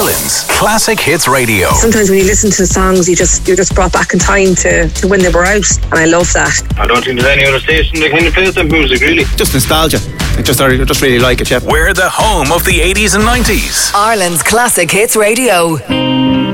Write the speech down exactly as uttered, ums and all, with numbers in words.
Ireland's Classic Hits Radio. Sometimes when you listen to songs, you just, you're just brought back in time to, to when they were out, and I love that. I don't think there's any other station that kind of plays that music, really. Just nostalgia. I just, I just really like it, yeah. We're the home of the eighties and nineties. Ireland's Classic Hits Radio.